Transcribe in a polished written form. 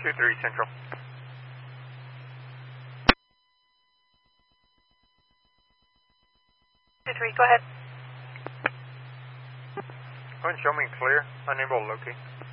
23 Central. 23, go ahead. Go ahead and show me clear. Unable to locate.